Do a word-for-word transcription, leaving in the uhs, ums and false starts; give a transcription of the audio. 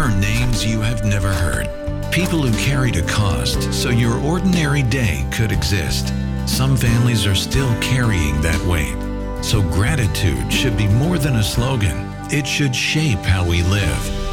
are names you have never heard. People who carried a cost so your ordinary day could exist. Some families are still carrying that weight. So gratitude should be more than a slogan. It should shape how we live.